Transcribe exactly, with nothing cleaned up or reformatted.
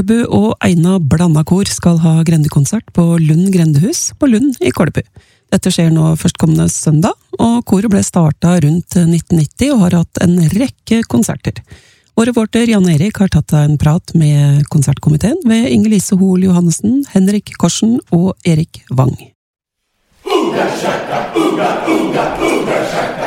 Kolbu og Eina Blandakor skal ha grendekonsert på Lund Grendehus på Lund i Kolbu. Dette skjer nå førstkommende søndag, og koret ble startet rundt nitten nitti og har hatt en rekke konserter. Vår reporter Jan Erik har tatt en prat med konsertkomiteen ved Inge-Lise Hoel Johannessen, Henrik Korsen og Erik Wang. Uga shaka, uga, uga, uga shaka.